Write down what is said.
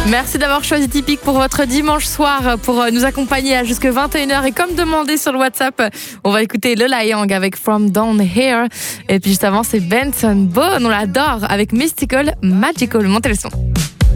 Merci d'avoir choisi Tipeee pour votre dimanche soir, pour nous accompagner jusqu'à 21h. Et comme demandé sur le WhatsApp, on va écouter Le Young avec From Down Here. Et puis juste avant, c'est Benson Boone, on l'adore, avec Mystical Magical. Montez le son.